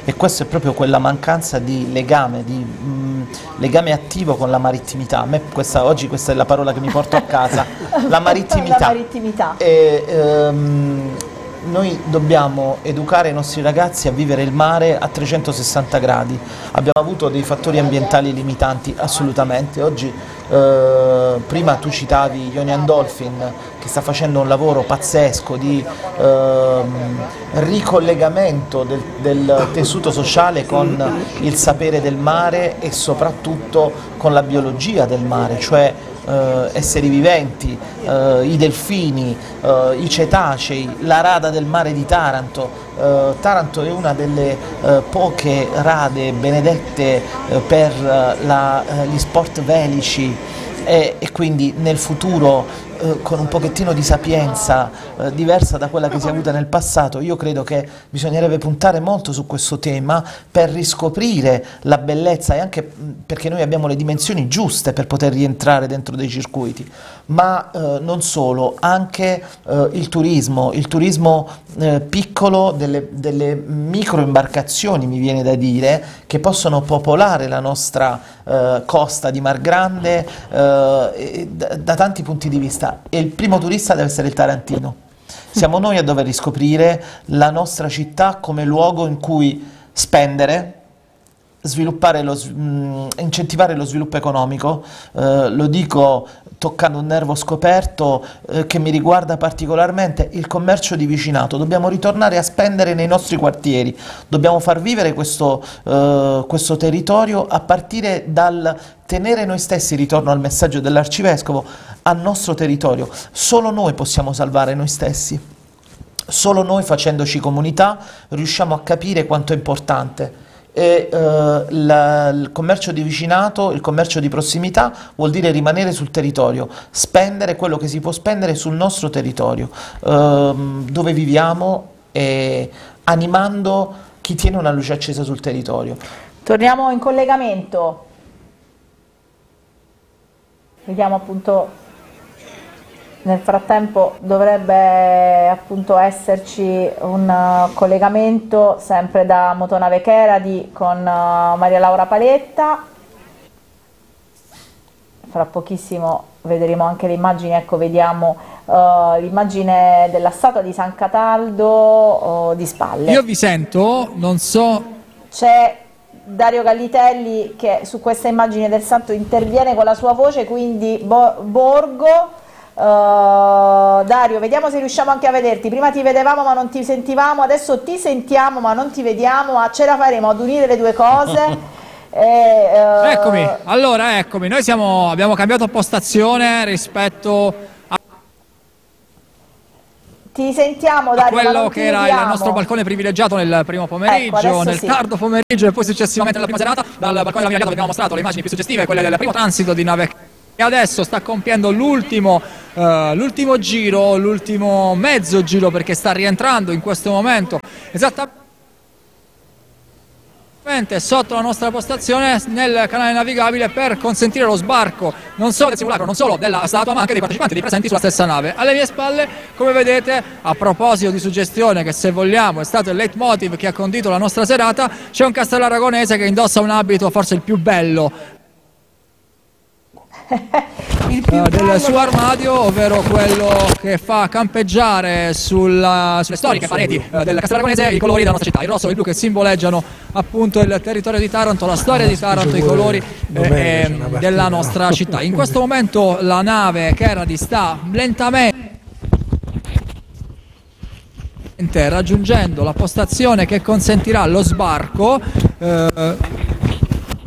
e questo è proprio quella mancanza di legame, legame attivo con la marittimità. A me oggi questa è la parola che mi porto a casa, la marittimità. La marittimità. Noi dobbiamo educare i nostri ragazzi a vivere il mare a 360 gradi. Abbiamo avuto dei fattori ambientali limitanti, assolutamente. Oggi, prima tu citavi Ionian Dolphin, che sta facendo un lavoro pazzesco di ricollegamento del tessuto sociale con il sapere del mare e soprattutto con la biologia del mare, cioè esseri viventi, i delfini, i cetacei, la rada del mare di Taranto. Taranto è una delle poche rade benedette per gli sport velici e quindi nel futuro con un pochettino di sapienza diversa da quella che si è avuta nel passato, io credo che bisognerebbe puntare molto su questo tema per riscoprire la bellezza e anche perché noi abbiamo le dimensioni giuste per poter rientrare dentro dei circuiti, ma non solo, anche il turismo piccolo, delle micro imbarcazioni, mi viene da dire, che possono popolare la nostra costa di Mar Grande da tanti punti di vista. E il primo turista deve essere il tarantino. Siamo noi a dover riscoprire la nostra città come luogo in cui spendere, incentivare lo sviluppo economico. Lo dico toccando un nervo scoperto che mi riguarda particolarmente, il commercio di vicinato. Dobbiamo ritornare a spendere nei nostri quartieri, dobbiamo far vivere questo territorio a partire dal tenere noi stessi, ritorno al messaggio dell'Arcivescovo, al nostro territorio. Solo noi possiamo salvare noi stessi, solo noi facendoci comunità riusciamo a capire quanto è importante. E il commercio di vicinato, il commercio di prossimità vuol dire rimanere sul territorio, spendere quello che si può spendere sul nostro territorio, dove viviamo, e animando chi tiene una luce accesa sul territorio. Torniamo in collegamento, vediamo appunto. Nel frattempo dovrebbe appunto esserci un collegamento sempre da Motonave Cheradi con Maria Laura Paletta. Fra pochissimo vedremo anche le immagini, ecco, vediamo l'immagine della statua di San Cataldo di spalle. Io vi sento, non so... C'è Dario Gallitelli che su questa immagine del santo interviene con la sua voce, quindi Borgo. Dario, vediamo se riusciamo anche a vederti. Prima ti vedevamo ma non ti sentivamo, adesso ti sentiamo ma non ti vediamo, ma ce la faremo ad unire le due cose. Eccomi, allora eccomi, noi abbiamo cambiato postazione rispetto a ti sentiamo, Dario, quello che era il nostro balcone privilegiato nel primo pomeriggio, ecco, nel tardo pomeriggio e poi successivamente nella prima serata. Dal balcone della Mia Gata abbiamo mostrato le immagini più suggestive, quelle del primo transito di nave. E adesso sta compiendo l'ultimo giro, l'ultimo mezzo giro, perché sta rientrando in questo momento esattamente sotto la nostra postazione nel canale navigabile per consentire lo sbarco non solo del simulacro, non solo della statua, ma anche dei partecipanti, dei presenti sulla stessa nave. Alle mie spalle, come vedete, a proposito di suggestione, che se vogliamo è stato il leitmotiv che ha condito la nostra serata, c'è un castello aragonese che indossa un abito forse il più bello del suo armadio, ovvero quello che fa campeggiare sulle storiche pareti del Castello Aragonese i colori della nostra città, il rosso e il blu, che simboleggiano appunto il territorio di Taranto, la storia di Taranto, i colori della nostra città. In questo momento la nave Cheradi sta lentamente raggiungendo la postazione che consentirà lo sbarco.